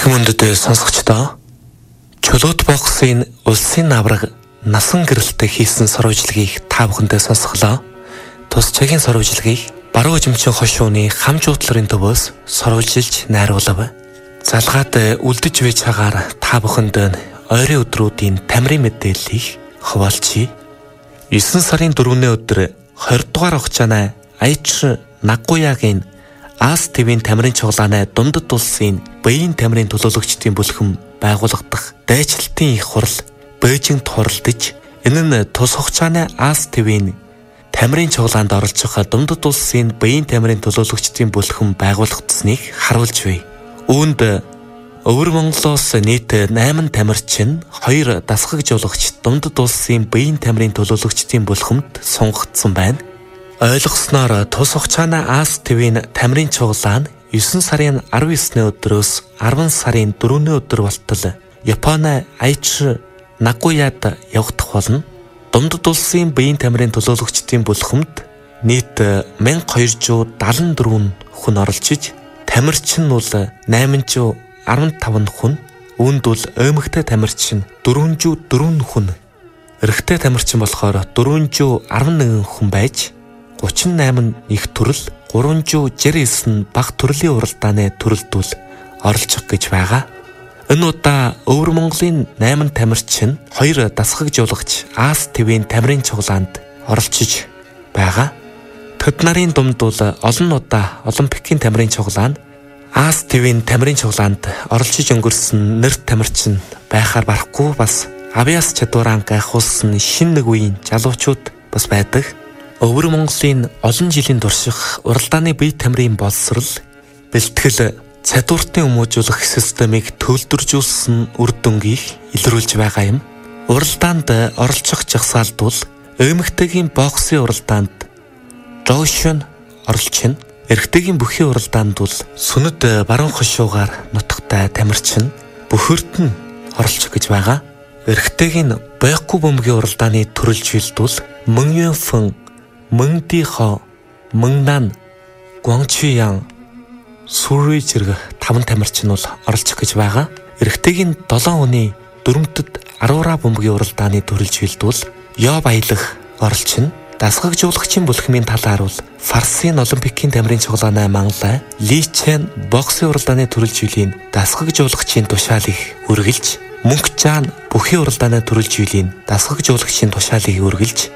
Эрхэм өндөдөө сонсогчдоо Чулуут боксын улсын авраг насан гэрэлтэй хийсэн сурвалжлагыг та бүхэндээ сонсголоо. Тус цагийн сурвалжлагыг баруун хэмжээний хошууны хам жуудларын төвөөс сурвалжилж найруулав. Залгаад үлдэж байж хагаар та бүхэнд ойрын өдрүүдийн тамирын мэдээллийг хуваалцъя. 9 сарын 4-ний өдөр 20 дугаар хугацааны Аяч Нагуягийн Аз ТV-ийн тамирын цуглааны Дундад улсын Баян тамирын төлөөлөгчдийн бүлхэм байгуулагдах дайчлалтын их хурал Бээжингт хуралдаж, энэ нь тус хугацааны Аз ТV-ийн тамирын цуглаанд оролцох Дундад улсын Баян тамирын төлөөлөгчдийн бүлхэм байгуулагдсныг харуулж бай. Үүнд Өвөр Монголоос нийт 8 тамирчин, 2 дасгагжуулагч Дундад улсын Баян тамирын төлөөлөгчдийн бүлхэмд сунгагдсан байна. Ойлгосноор тус хугацааны Аз ТV-ийн тамирын цуглаан 9 сарын 19-ний өдрөөс 10 сарын 4-ний өдөр болтол Японы Аяч Нагуяад явагдах болно. Дундад улсын Баян тамирын төлөөлөгчдийн бүлхэмд нийт 1274 хүн оролцож, тамирчин нь бол 815 хүн, үүнд бол оймогтой тамирчин 404 хүн, эрэгтэй тамирчин болохоор 411 хүн байж 38 их төрөл 369 нь бага төрлийн уралдааны төрөлдүүл оролцох гэж байгаа. Энэ удаа Өвөр Монголын 8 тамирчин, 2 дасгагжуулагч Аз ТV-ийн тамирын цуглаанд оролцож байгаа. Тэд нарын дунд бол олон удаа Олимпикийн тамирын цуглаанд, Аз ТV-ийн тамирын цуглаанд оролцож өнгөрсөн нэр тамирчин байхаар барахгүй, бас авиас чадвараа гайхуулсан шинэ нэг үеийн залуучууд бас байдаг. Өвөр Монголын олон жилийн турших уралдааны бие тамирын боловсрол, бэлтгэл, чадвартын хүмүүжүүлэх системийг төлөвлөжүүлсэн үр дүнгийг илрүүлж байгаа юм. Уралдаанд оролцох жагсаалд бол оймогтойгийн боксын уралдаанд Жошин оролцно. Эрэгтэйгийн бүхий уралдаанд бол сүнэд баруун хошуугаар нутагтай тамирчин Бөхөрд нь оролцох гэж байгаа. Эрэгтэйгийн Бэку бөмбөгийн уралдааны төрөлжилд бол Мөнюнфэн, Мөндихо, Мөннан, Гуанчуян, Сүрүй зэрэг 5 тамирчин бол оролцох гэж байгаа. Эрэгтэйгийн 7 хүний дөрмөдөд Арура бөмбөгийн уралдааны төрөлжилд бол Йо баялах оролцно. Дасгагжуулагчийн бүлхмийн талаар бол Фарсын Олимпикийн тамирын цуглааны Манлай, Ли Чен боксын уралдааны төрөлжилийн дасгагжуулагчийн тушаалыг үргэлж, Мөнхжаан бүхий уралдааны төрөлжилийн дасгагжуулагчийн тушаалыг үргэлж,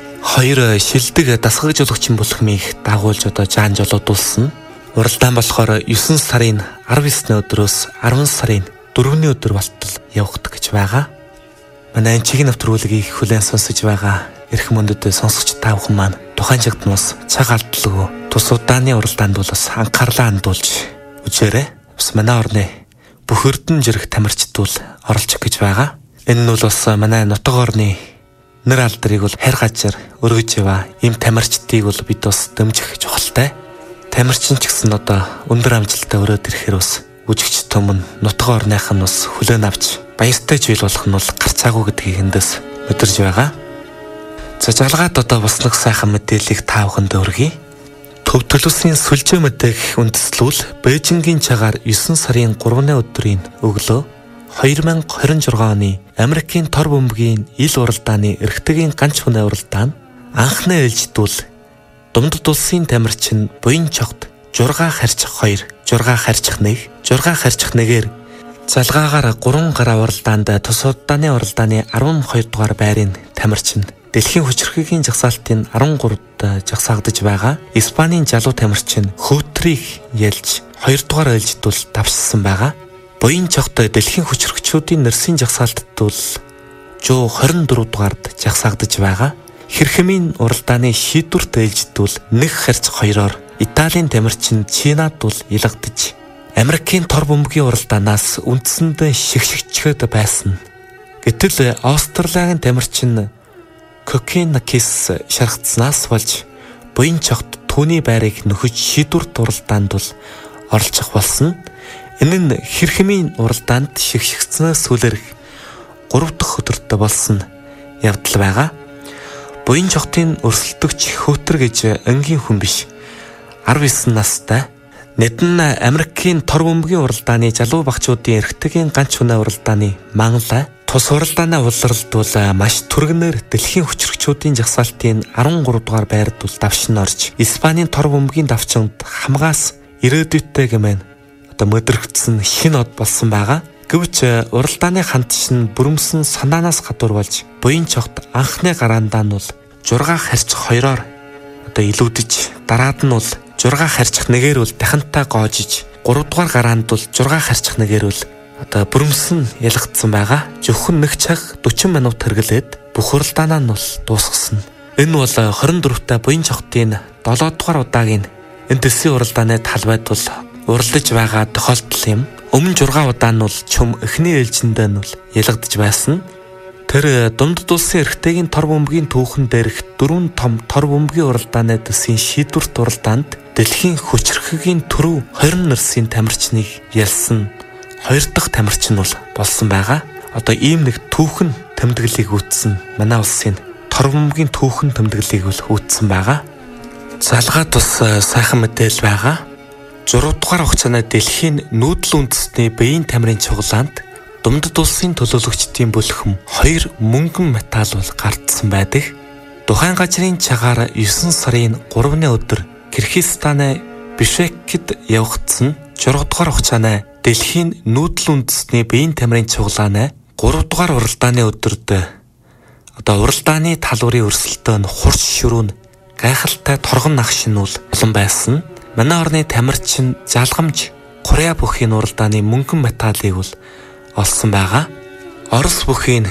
2 шилдэг дасгагжуулагчийн бүлхмийг дагуулж жаан жолоодуулсан. Уралдаан болохоор 9 сарын 19-ний өдрөөс 10 сарын 4-ний өдөр болтол явагдах гэж байгаа. Манай чигийн навтруулгийг хүлээн сонсож байгаа эрхэм өндөд сонсогч та бүхэн маань тухайн чигт бас цаг алдалгүй тус удааны уралдаанд бол бас анхаарлаа хандуулж үзээрэй. Бас манай орны бүх эрдэн зэрэг тамирчид бол оролцох гэж байгаа. Энэ нь бол бас манай нутаг орны нэр алдрыг бол хэр гажаар өргөж яваа ийм тамирчдыг бол бид бас дэмжих чухалтай. Тамирчин ч гэсэн өндөр амжилттай өрөөд ирэхээр бас үжигч түмэн нутаг орных нь бас хүлээн авч баяртай жил болох нь бол гарцаагүй гэдгийг эндээс мэдэрж байгаа. За жалгаад бас нэг сайхан мэдээллийг та бүхэнд өргөе. Төв төлөвсний сүлжээ мэдээх үндэслэл Бээжингийн цагаар 9 сарын 3-ны өдрийн өглөө 2026 оны Америкийн тор бөмбөгийн ил уралдааны эрэгтэйгийн ганц хүнээ уралдаан анхны ээлждүүл Дундад улсын тамирчин буян чогт 6 харьцах 2, 6 харьцах 1, 6 харьцах 1-ээр залгаагаар 3 гараа уралдаанд тус удааны уралдааны 12 дугаар байрын тамирчин дэлхийн хүчирхгийн жагсаалтын 13-д жагсаагдж байгаа Испанийн залуу тамирчин Хөөтрийг ялж 2 дугаар ээлждүүл давссан байгаа. Буян чогт дэлхийн хүчирхчүүдийн нэрсийн жагсаалтад бол 124 дугаард жагсаагдж байгаа. Хэрхэмийн уралдааны шийдвэрт ээлждүүл 1 харьцах 2-оор Италийн тамирчин Чинад бол ялгадж, Америкийн тор бөмбөгийн уралдаанаас үндсэндээ шигшигчгээд байсан. Гэтэл Австралийн тамирчин Кокинакис шаргацснаас болж буян чогт түүний байрыг нөхөж шийдвэрт уралдаанд бол оролцох болсон. Энэ нь хэрхэмийн уралдаанд шигшигцнээс сүүлэрх 3 дахь өдөрт болсон явдал байгаа. Буян чогтын өрсөлдөгч Хөөтөр гэж энгийн хүн биш, 19 настай Нэдэн Америкийн тор бөмбөгийн уралдааны залуу багчуудын эрхтэйгийн ганц хүнээ уралдааны Мангла тус уралдааны улиралдвал маш түргэнээр дэлхийн хүчирхчүүдийн жагсаалтын 13 дугаар байрад давшин орж Испанийн тор бөмбөгийн давчинд хамгаас ирээдүйтэй гэмээн мөдрөгдсөн шинэ од болсон байгаа. Гэвч уралдааны хандшин бүрэмсэн санаанаас гадуур болж буян цогт анхны гараандаа нь бол 6 харьцах 2-оор илүүдэж, дараад нь бол 6 харьцах 1-ээр бол дахинтай гоожиж, 3 дугаар гараанд бол 6 харьцах 1-ээр бол бүрэмсэн ялгдсан байгаа. Зөвхөн 1 цаг 40 минут хэрэглээд бүх уралдаанаа нь бол дуусгасан. Энэ бол 24-та буян цогтын 7 дугаар удаагийн энэ дэсийн уралдааны талбайд бол уралдаж байгаа тохиолдол юм. Өмнө 6 удаа нь бол чөм эхний ээлжиндээ нь бол ялгадж байсан. Тэр Дундад улсын эрхтэйгийн тор бөмбөгийн түүхэн дээрх 4 том тор бөмбөгийн уралдааны дэсийн шийдвэрт уралдаанд дэлхийн хүчирхэгийн түрүү 20 нарсын тамирчныг ялсан 2 дахь тамирчин бол болсон байгаа. Ийм нэг түүхэн тэмдэглэлийг үүссэн манай улсын тор бөмбөгийн түүхэн тэмдэглэлийг бол үүссэн байгаа. Залгаад бас сайхан мэдээлэл байгаа. 6 дугаар хугацааны дэлхийн нүүдэл үндэсний биеийн тамирын цуглаанд Дундад улсын төлөөлөгчдийн бүлэхэм 2 мөнгөн металл бол гардсан байдаг. Тухайн газрын цагаар 9 сарын 3-ны өдөр Киргизстаны Бишкект явагдсан 6 дугаар хугацааны дэлхийн нүүдэл үндэсний биеийн тамирын цуглааны 3 дугаар уралдааны өдөрт уралдааны талбарын өрсөлдөөн хурц ширүүн гайхалтай торгон нагшин бол олон байсан. Манай орны тамирчин залгамж Корея бүхийн уралдааны мөнгөн металлыг бол олсон байгаа. Орос бүхийн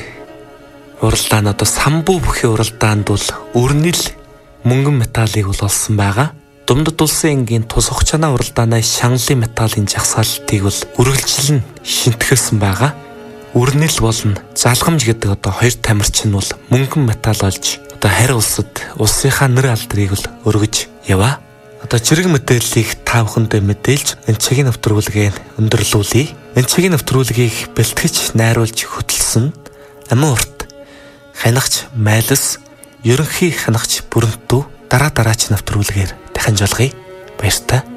уралдаанд самбу бүхийн уралдаанд бол өрнөл мөнгөн металлыг бол олсон байгаа. Дундад улсын энгийн тус хугацааны уралдааны шанлын металлын жагсаалтыг бол үргэлжлэн шинтгэсэн байгаа. Өрнөл болон залгамж гэдэг 2 тамирчин бол мөнгөн металл олж харь улсад улсынхаа нэр алдрыг бол өргөж яваа. Чирэг мэдээллийг та бүхэнд мэдээлж энэ цагийн нэвтрүүлгийг өндөрлүүлье. Энэ цагийн нэвтрүүлгийг бэлтгэж найруулж хөтлсөн Амин урт хянагч Майлс ерөнхий хянагч Бүрэнтүү дараач нэвтрүүлгээр дахин жолгоё. Баярлалаа.